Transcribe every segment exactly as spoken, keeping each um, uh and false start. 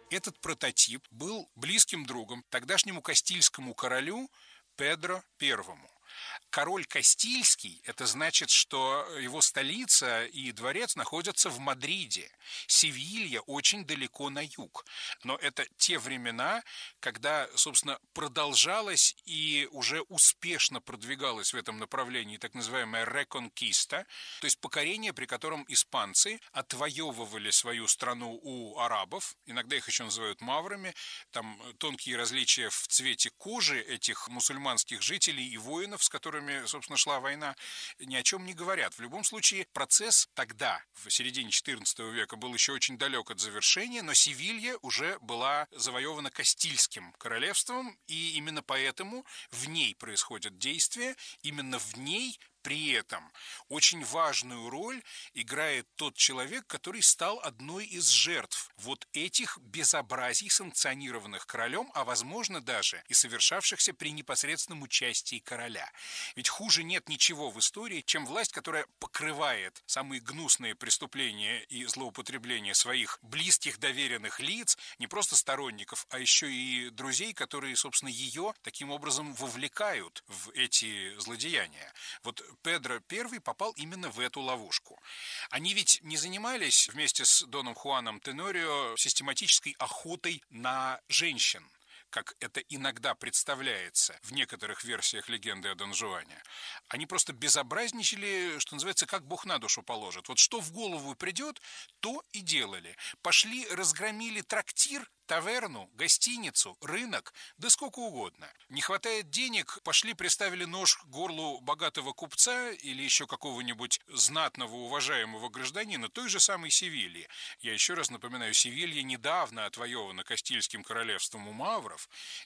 Этот прототип был близким другом тогдашнему кастильскому королю Педро Первому. Король Кастильский – это значит, что его столица и дворец находятся в Мадриде. Севилья очень далеко на юг. Но это те времена, когда, собственно, продолжалась и уже успешно продвигалась в этом направлении так называемая реконкиста, то есть покорение, при котором испанцы отвоевывали свою страну у арабов, иногда их еще называют маврами, там тонкие различия в цвете кожи этих мусульманских жителей и воинов, с которыми, собственно, шла война, ни о чем не говорят. В любом случае, процесс тогда, в середине четырнадцатого века, был еще очень далек от завершения, но Севилья уже была завоевана Кастильским королевством, и именно поэтому в ней происходят действия, именно в ней при этом очень важную роль играет тот человек, который стал одной из жертв вот этих безобразий, санкционированных королем, а возможно даже и совершавшихся при непосредственном участии короля. Ведь хуже нет ничего в истории, чем власть, которая покрывает самые гнусные преступления и злоупотребления своих близких доверенных лиц, не просто сторонников, а еще и друзей, которые, собственно, ее таким образом вовлекают в эти злодеяния. Вот Педро Первый попал именно в эту ловушку. Они ведь не занимались вместе с Доном Хуаном Тенорио систематической охотой на женщин, как это иногда представляется в некоторых версиях легенды о Дон Жуане. Они просто безобразничали, что называется, как Бог на душу положит. Вот что в голову придет, то и делали. Пошли, разгромили трактир, таверну, гостиницу, рынок, да сколько угодно. Не хватает денег, пошли, приставили нож к горлу богатого купца или еще какого-нибудь знатного, уважаемого гражданина той же самой Севильи. Я еще раз напоминаю, Севилья недавно отвоевана Кастильским королевством у мавров,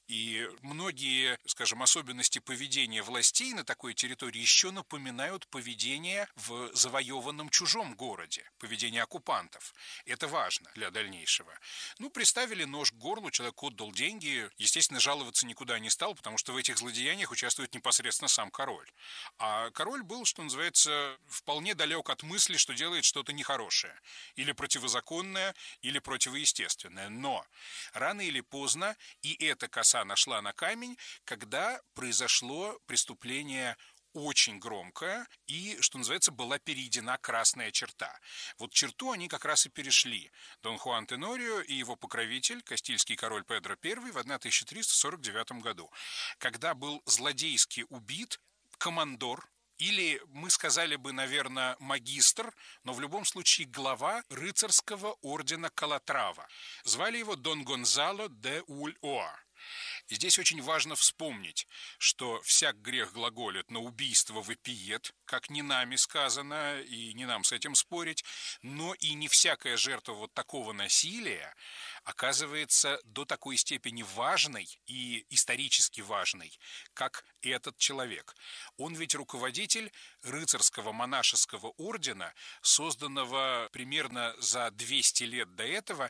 и многие, скажем, особенности поведения властей на такой территории еще напоминают поведение в завоеванном чужом городе, поведение оккупантов. Это важно для дальнейшего. Ну, приставили нож к горлу, человек отдал деньги, естественно, жаловаться никуда не стал, потому что в этих злодеяниях участвует непосредственно сам король. А король был, что называется, вполне далек от мысли, что делает что-то нехорошее, или противозаконное, или противоестественное. Но рано или поздно и эта коса нашла на камень, когда произошло преступление очень громкая и, что называется, была перейдена красная черта. Вот черту они как раз и перешли. Дон Хуан Тенорио и его покровитель, кастильский король Педро Первый, в тысяча триста сорок девятом году, когда был злодейски убит командор, или мы сказали бы, наверное, магистр, но в любом случае глава рыцарского ордена Калатрава. Звали его Дон Гонзало де Ульоа. И здесь очень важно вспомнить, что всяк грех глаголит, но убийство вопиет, как не нами сказано, и не нам с этим спорить, но и не всякая жертва вот такого насилия оказывается до такой степени важной и исторически важной, как этот человек. Он ведь руководитель рыцарского монашеского ордена, созданного примерно за двести лет до этого,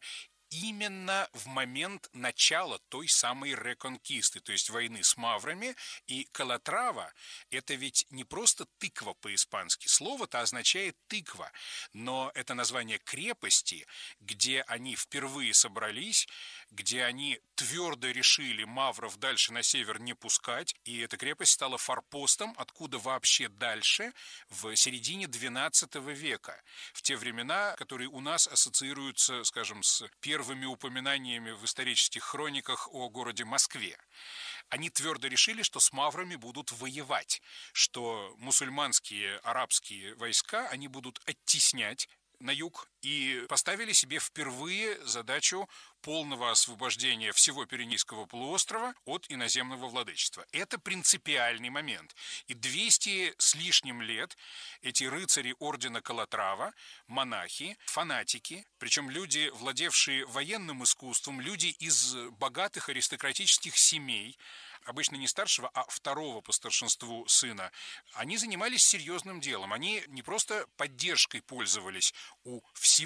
именно в момент начала той самой реконкисты, то есть войны с маврами. И Калатрава – это ведь не просто тыква по-испански. Слово-то означает тыква, но это название крепости, где они впервые собрались, где они твердо решили мавров дальше на север не пускать, и эта крепость стала форпостом, откуда вообще дальше, в середине двенадцатого века, в те времена, которые у нас ассоциируются, скажем, с первыми упоминаниями в исторических хрониках о городе Москве. Они твердо решили, что с маврами будут воевать, что мусульманские арабские войска они будут оттеснять на юг, и поставили себе впервые задачу полного освобождения всего Пиренейского полуострова от иноземного владычества. Это принципиальный момент. И двести с лишним лет эти рыцари ордена Калатрава, монахи, фанатики, причем люди, владевшие военным искусством, люди из богатых аристократических семей, обычно не старшего, а второго по старшинству сына, они занимались серьезным делом. Они не просто поддержкой пользовались у всего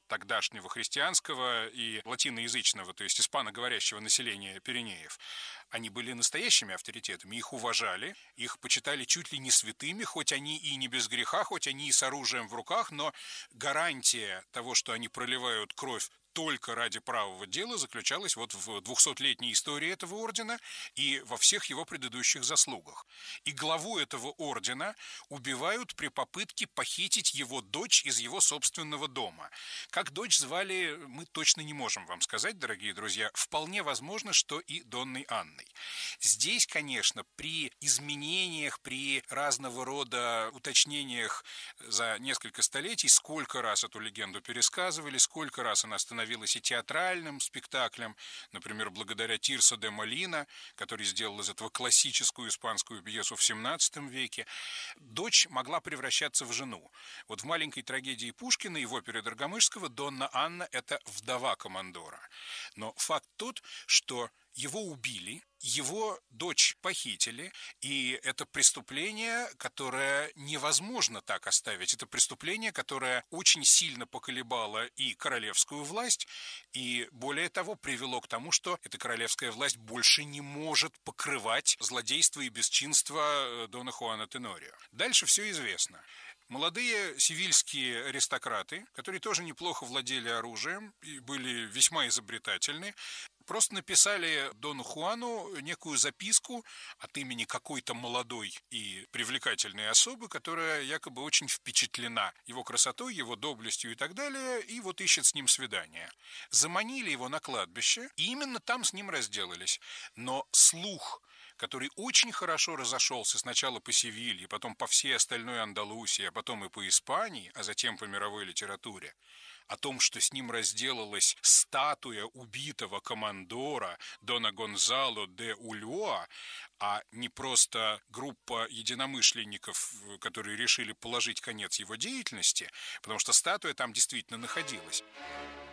тогдашнего христианского и латиноязычного, то есть испаноговорящего населения Пиренеев. Они были настоящими авторитетами, их уважали, их почитали чуть ли не святыми, хоть они и не без греха, хоть они и с оружием в руках, но гарантия того, что они проливают кровь только ради правого дела, заключалась вот в двухсотлетней истории этого ордена и во всех его предыдущих заслугах. И главу этого ордена убивают при попытке похитить его дочь из его собственного дома. Как дочь звали, мы точно не можем вам сказать, дорогие друзья. Вполне возможно, что и Донной Анной. Здесь, конечно, при изменениях, при разного рода уточнениях за несколько столетий, сколько раз эту легенду пересказывали, сколько раз она становилась и театральным спектаклем, например, благодаря Тирсо де Молина, который сделал из этого классическую испанскую пьесу в семнадцатом веке, дочь могла превращаться в жену. Вот в маленькой трагедии Пушкина и в опере Доргомышского Донна Анна – это вдова командора. Но факт тот, что его убили, его дочь похитили, и это преступление, которое невозможно так оставить. Это преступление, которое очень сильно поколебало и королевскую власть, и более того, привело к тому, что эта королевская власть больше не может покрывать злодейство и бесчинство Дона Хуана Тенорио. Дальше все известно. Молодые севильские аристократы, которые тоже неплохо владели оружием и были весьма изобретательны, просто написали Дону Хуану некую записку от имени какой-то молодой и привлекательной особы, которая якобы очень впечатлена его красотой, его доблестью и так далее, и вот ищет с ним свидание. Заманили его на кладбище, и именно там с ним разделались. Но слух, который очень хорошо разошелся сначала по Севилье, потом по всей остальной Андалусии, а потом и по Испании, а затем по мировой литературе, о том, что с ним разделалась статуя убитого командора Дона Гонзало де Ульоа, а не просто группа единомышленников, которые решили положить конец его деятельности, потому что статуя там действительно находилась.